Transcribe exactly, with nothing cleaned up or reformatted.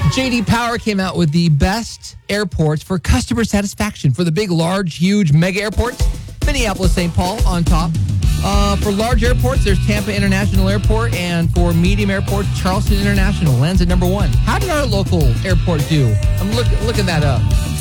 J D Power came out with the best airports for customer satisfaction for the big, large, huge mega airports. Minneapolis, Saint Paul on top. Uh, for large airports, there's Tampa International Airport, and for medium airports, Charleston International lands at number one. How did our local airport do? I'm look, looking that up.